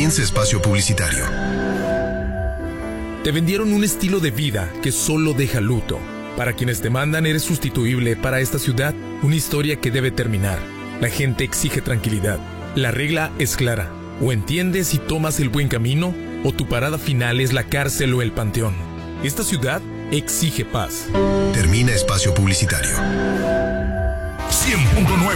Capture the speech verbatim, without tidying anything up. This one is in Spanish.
Comienza espacio publicitario. Te vendieron un estilo de vida que solo deja luto. Para quienes te mandan eres sustituible. Para esta ciudad, una historia que debe terminar. La gente exige tranquilidad. La regla es clara. O entiendes y tomas el buen camino, o tu parada final es la cárcel o el panteón. Esta ciudad exige paz. Termina espacio publicitario. cien punto nueve